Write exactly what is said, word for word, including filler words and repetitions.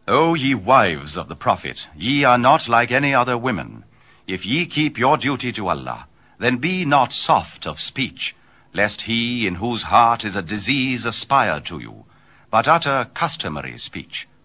O ye wives of the Prophet, ye are not like any other women. If ye keep your duty to Allah, then be not soft of speech, lest he in whose heart is a disease aspire to you, but utter customary speech.